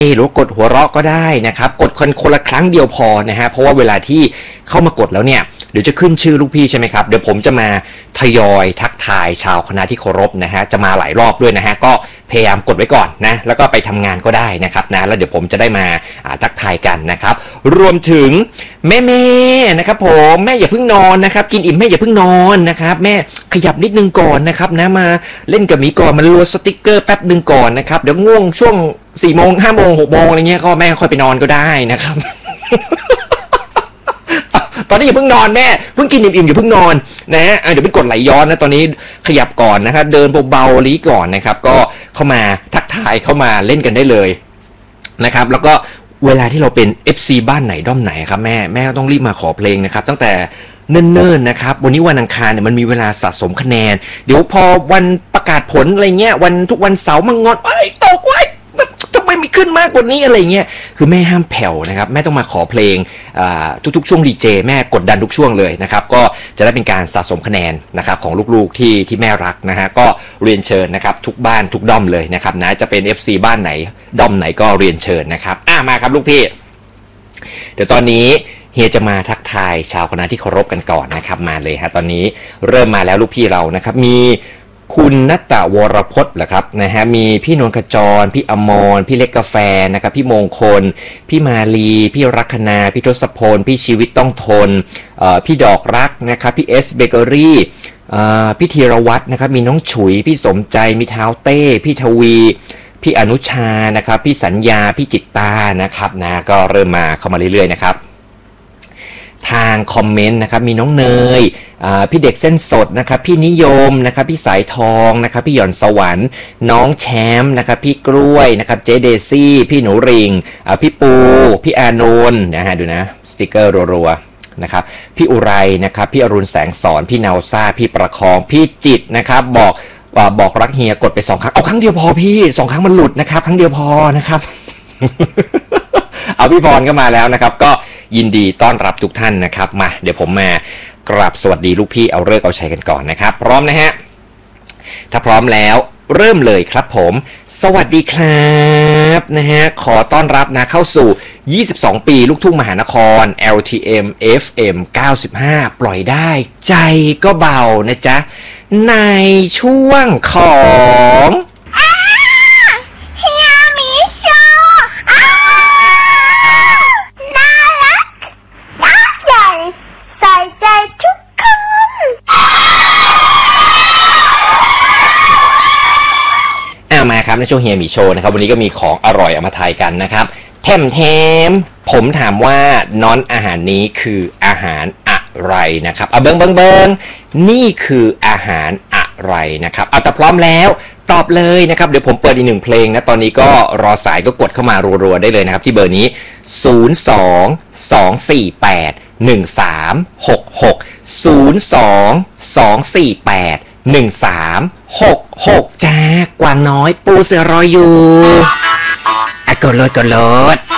หรือกดหัวเราะก็ได้นะครับกดคนละครั้งเดียวพอนะฮะเพราะว่าเวลาที่เข้ามากดแล้วเนี่ยเดี๋ยวจะขึ้นชื่อลูกพี่ใช่ไหมครับเดี๋ยวผมจะมาทยอยทักทายชาวคณะที่เคารพนะฮะจะมาหลายรอบด้วยนะฮะก็พยายามกดไว้ก่อนนะแล้วก็ไปทำงานก็ได้นะครับนะแล้วเดี๋ยวผมจะได้มาทักทายกันนะครับรวมถึงแม่นะครับผมแม่อย่าเพิ่งนอนนะครับกินอิ่มแม่อย่าเพิ่งนอนนะครับแม่ขยับนิดนึงก่อนนะครับนะมาเล่นกับหมีก่อนมันรัวสติ๊กเกอร์แป๊บนึงก่อนนะครับเดี๋ยวง่วงช่วง4 โมง 5 โมง 6 โมงอะไรเงี้ยก็แม่ค่อยไปนอนก็ได้นะครับ ตอนนี้อย่าเพิ่งนอนแม่เพิ่งกินอิ่มอย่าเพิ่งนอนนะฮะเดี๋ยวเป็นกดไหลย้อนนะตอนนี้ขยับก่อนนะครับเดินเบาๆลีก่อนนะครับก็เข้ามาทักทายเข้ามาเล่นกันได้เลยนะครับแล้วก็เวลาที่เราเป็น FC บ้านไหนด้อมไหนครับแม่ก็ต้องรีบมาขอเพลงนะครับตั้งแต่เนิ่นๆนะครับวันนี้วันอังคารเนี่ยมันมีเวลาสะสมคะแนนเดี๋ยวพอวันประกาศผลอะไรเงี้ยทุกวันเสาร์มังงอนตกไว้ทำไมไม่ขึ้นมากกว่านี้อะไรเงี้ยคือแม่ห้ามแผ่วนะครับแม่ต้องมาขอเพลงทุกๆช่วงดีเจแม่กดดันทุกช่วงเลยนะครับก็จะได้เป็นการสะสมคะแนนนะครับของลูกๆที่แม่รักนะฮะก็เรียนเชิญนะครับทุกบ้านทุกด้อมเลยนะครับนะจะเป็น FC บ้านไหนด้อมไหนก็เรียนเชิญนะครับมาครับลูกพี่เดี๋ยวตอนนี้เฮียจะมาทักทายชาวคณะที่เคารพกันก่อนนะครับมาเลยฮะตอนนี้เริ่มมาแล้วลูกพี่เรานะครับมีคุณณัฐวรพจน์เหรอครับนะฮะมีพี่นวลขจรพี่อมรพี่เล็กกาแฟนะครับพี่มงคลพี่มาลีพี่รัคนาพี่ทศพลพี่ชีวิตต้องทนพี่ดอกรักนะครับพี่เอสเบเกอรี่พี่ธีรวัฒน์นะครับมีน้องฉุยพี่สมใจมีเท้าเต้พี่ทวีพี่อนุชานะครับพี่สัญญาพี่จิตตานะครับนะก็เริ่มมาเข้ามาเรื่อยๆนะครับทางคอมเมนต์นะครับมีน้องเนยพี่เด็กเส้นสดนะครับพี่นิยมนะครับพี่สายทองนะครับพี่หย่อนสวรรค์น้องแชมป์นะครับพี่กล้วยนะครับเจเดซี่พี่หนูริงพี่ปูพี่อานนท์นะฮะดูนะสติกเกอร์รัวๆนะครับพี่อุไรนะครับพี่อรุณแสงสอนพี่นาวซ่าพี่ประคองพี่จิตนะครับบอกรักเฮียกดไป2 ครั้งเอาครั้งเดียวพอพี่2 ครั้งมันหลุดนะครับครั้งเดียวพอนะครับ เอาพี่พรก็มาแล้วนะครับก็ยินดีต้อนรับทุกท่านนะครับมาเดี๋ยวผมมากราบสวัสดีลูกพี่เอาฤกษ์เอาชัยกันก่อนนะครับพร้อมนะฮะถ้าพร้อมแล้วเริ่มเลยครับผมสวัสดีครับนะฮะขอต้อนรับนะเข้าสู่22 ปีลูกทุ่งมหานคร LTM FM 95ปล่อยได้ใจก็เบานะจ๊ะในช่วงของมาครับในช่วงเฮียหมีโชว์นะครับวันนี้ก็มีของอร่อยเอามาทายกันนะครับแถมผมถามว่าน้อนอาหารนี้คืออาหารอะไรนะครับเบิ้งนี่คืออาหารอะไรนะครับเอาแต่พร้อมแล้วตอบเลยนะครับเดี๋ยวผมเปิดอีก1 เพลงนะตอนนี้ก็รอสายก็กดเข้ามารัวๆได้เลยนะครับที่เบอร์นี้022481366 จ้ากวางน้อยปูเสือรออยู่กดโลด